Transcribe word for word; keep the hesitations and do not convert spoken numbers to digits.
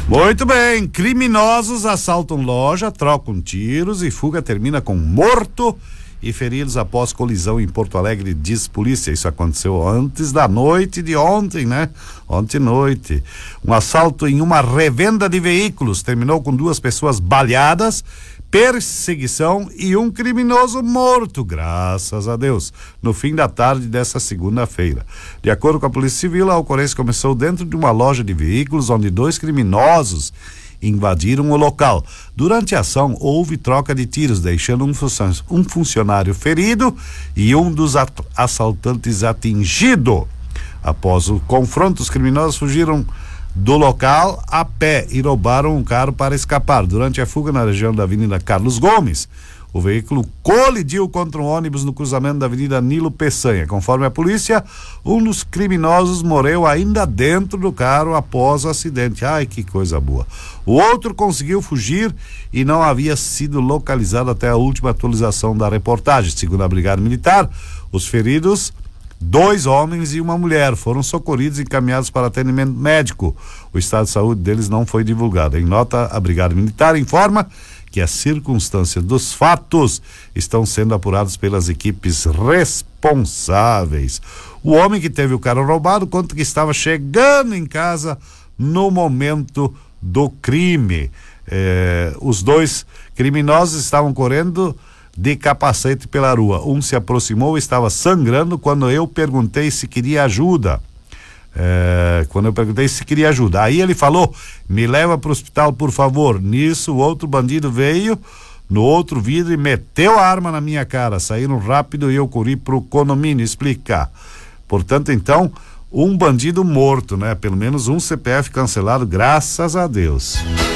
Muito bem, criminosos assaltam loja, trocam tiros e fuga termina com morto e feridos após colisão em Porto Alegre, diz polícia. Isso aconteceu antes da noite de ontem, né? Ontem noite. Um assalto em uma revenda de veículos terminou com duas pessoas baleadas, perseguição e um criminoso morto, graças a Deus, no fim da tarde dessa segunda-feira. De acordo com a Polícia Civil, a ocorrência começou dentro de uma loja de veículos onde dois criminosos invadiram o local. Durante a ação, houve troca de tiros, deixando um, funcio- um funcionário ferido e um dos at- assaltantes atingido. Após o confronto, os criminosos fugiram do local a pé e roubaram um carro para escapar. Durante a fuga na região da Avenida Carlos Gomes, o veículo colidiu contra um ônibus no cruzamento da Avenida Nilo Peçanha. Conforme a polícia, um dos criminosos morreu ainda dentro do carro após o acidente. Ai, que coisa boa. O outro conseguiu fugir e não havia sido localizado até a última atualização da reportagem. Segundo a Brigada Militar, os feridos, dois homens e uma mulher, foram socorridos e encaminhados para atendimento médico. O estado de saúde deles não foi divulgado. Em nota, a Brigada Militar informa que as circunstâncias dos fatos estão sendo apuradas pelas equipes responsáveis. O homem que teve o carro roubado conta que estava chegando em casa no momento do crime. Eh, os dois criminosos estavam correndo de capacete pela rua. Um se aproximou e estava sangrando quando eu perguntei se queria ajuda. É, quando eu perguntei se queria ajuda. Aí ele falou: me leva para o hospital, por favor. Nisso, o outro bandido veio no outro vidro e meteu a arma na minha cara. Saíram rápido e eu corri para o condomínio explicar. Portanto, então, um bandido morto, né? Pelo menos um C P F cancelado, graças a Deus.